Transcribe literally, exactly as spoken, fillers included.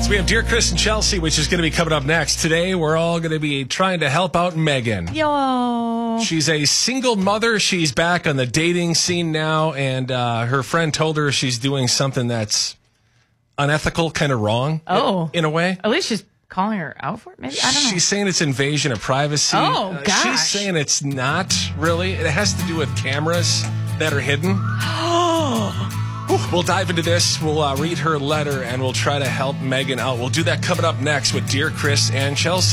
So we have Dear Chris and Chelsea, which is going to be coming up next. Today, we're all going to be trying to help out Megan. Yo. She's a single mother. She's back on the dating scene now, and uh, her friend told her she's doing something that's unethical, kind of wrong. Oh. In, in a way. At least she's calling her out for it, maybe? I don't know. She's saying it's invasion of privacy. Oh, Uh, gosh. she's saying it's not really. It has to do with cameras that are hidden. We'll dive into this. We'll uh, read her letter, and we'll try to help Megan out. We'll do that coming up next with Dear Chris and Chelsea.